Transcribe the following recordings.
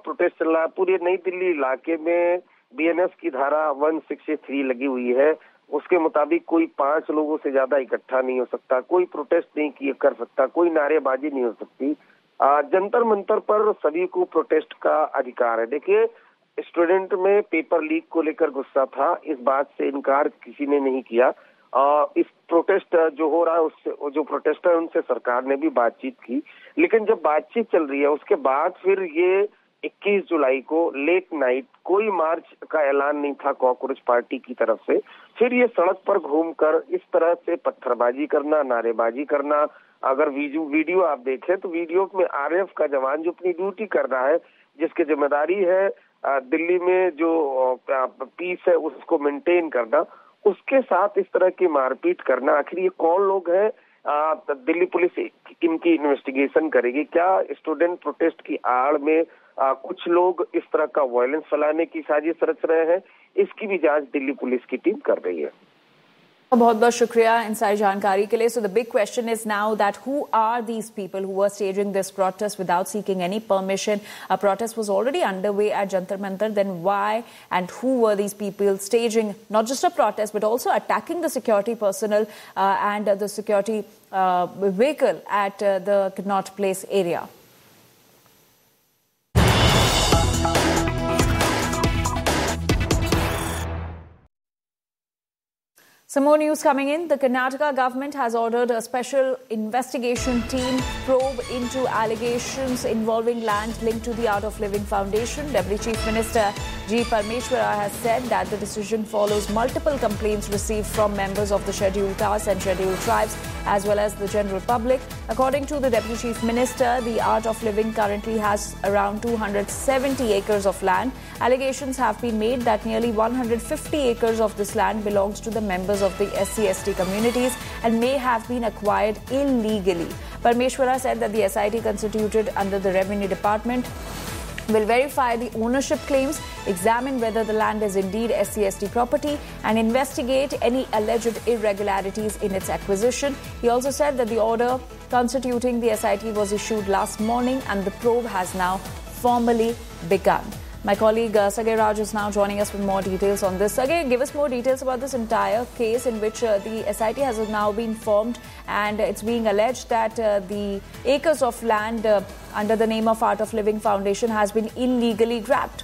Protest चल रहा है। पूरे नई दिल्ली इलाके में बीएनएस की धारा 163 लगी हुई है। उसके मुताबिक कोई 5 लोगों से ज्यादा इकट्ठा नहीं हो सकता, कोई प्रोटेस्ट नहीं कर सकता, कोई नारेबाजी नहीं हो सकती। जंतर मंतर पर सभी को प्रोटेस्ट का अधिकार है। देखिए, स्टूडेंट में पेपर लीक को लेकर गुस्सा था, इस बात से इनकार किसी ने नहीं किया। इस प्रोटेस्ट जो हो रहा है उससे जो प्रोटेस्टर है उनसे सरकार ने भी बातचीत की, लेकिन जब बातचीत चल रही है उसके बाद फिर ये 21 जुलाई को लेट नाइट कोई मार्च का ऐलान नहीं था कॉकरोच पार्टी की तरफ से। फिर ये सड़क पर घूमकर इस तरह से पत्थरबाजी करना, नारेबाजी करना। अगर वीडियो आप देखें तो वीडियो में आरएएफ का जवान जो अपनी ड्यूटी कर रहा है, जिसकी जिम्मेदारी है दिल्ली में जो पीस है उसको मेंटेन करना, उसके साथ इस तरह की मारपीट करना। आखिर ये कौन लोग हैं? दिल्ली पुलिस इनकी इन्वेस्टिगेशन करेगी। क्या स्टूडेंट प्रोटेस्ट की आड़ में कुछ लोग इस तरह का वायलेंस फैलाने की साजिश रच रहे हैं? इसकी भी जांच दिल्ली पुलिस की टीम कर रही है। बहुत बहुत शुक्रिया इन सारी जानकारी के लिए। So the big question is now that who are these people who were staging this protest without seeking any permission? A protest was already underway at Jantar Mantar. Then why and who were these people staging not just a protest but also attacking the security personnel and the security vehicle at the Connaught Place area? Some more news coming in. The Karnataka government has ordered a special investigation team probe into allegations involving land linked to the Art of Living Foundation. Deputy Chief Minister G. Parmeshwara has said that the decision follows multiple complaints received from members of the scheduled castes and scheduled tribes as well as the general public. According to the Deputy Chief Minister, the Art of Living currently has around 270 acres of land. Allegations have been made that nearly 150 acres of this land belongs to the members of the SC/ST communities and may have been acquired illegally. Parmeshwara said that the SIT constituted under the Revenue Department will verify the ownership claims, examine whether the land is indeed SC/ST property and investigate any alleged irregularities in its acquisition. He also said that the order constituting the SIT was issued last morning and the probe has now formally begun. My colleague Sagay Raj is now joining us with more details on this. Sagay, give us more details about this entire case in which the SIT has now been formed and it's being alleged that the acres of land under the name of Art of Living Foundation has been illegally grabbed.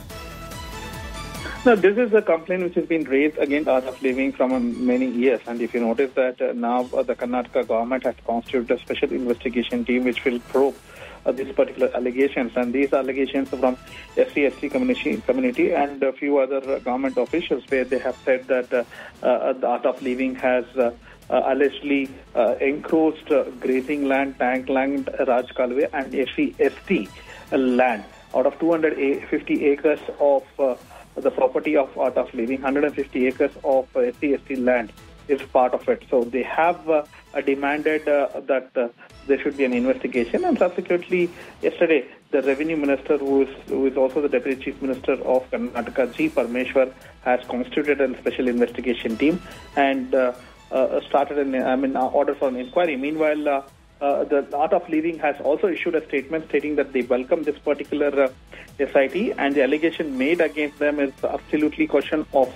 No, this is a complaint which has been raised against Art of Living from many years. And if you notice that now the Karnataka government has constituted a special investigation team which will probe these particular allegations, and these allegations from SC/ST community and a few other government officials where they have said that the Art of Living has allegedly encroached grazing land, tank land, Raj Kalwe and SC/ST land. Out of 250 acres of the property of Art of Living, 150 acres of SC/ST land is part of it. So they have demanded that there should be an investigation, and subsequently yesterday the Revenue Minister, who is also the Deputy Chief Minister of Karnataka, G. Parmeshwar, has constituted a special investigation team and started an order for an inquiry. Meanwhile, the Art of Living has also issued a statement stating that they welcome this particular SIT, and the allegation made against them is absolutely question of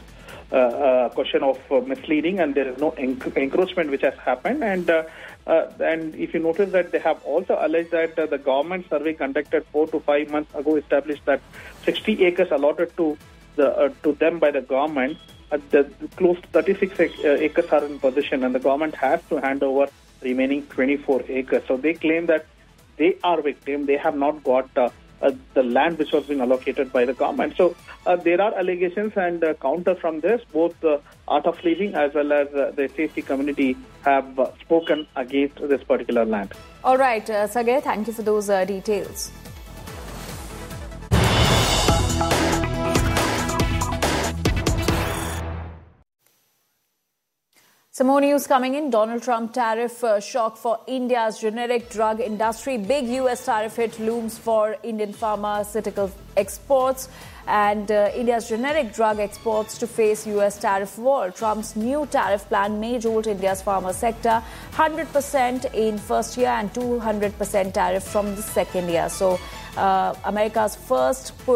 misleading, and there is no encroachment which has happened. And if you notice that they have also alleged that the government survey conducted 4 to 5 months ago established that 60 acres allotted to them by the government, the close to 36 acres are in possession, and the government has to hand over remaining 24 acres. So they claim that they are victim. They have not got the land which was being allocated by the government. So there are allegations and counter from this. Both Art of Living as well as the SC/ST community have spoken against this particular land. All right, Sagay, thank you for those details. Some more news coming in. Donald Trump tariff shock for India's generic drug industry. Big US tariff hit looms for Indian pharmaceutical exports and India's generic drug exports to face US tariff war. Trump's new tariff plan may jolt India's pharma sector. 100% in first year and 200% tariff from the second year. So America's first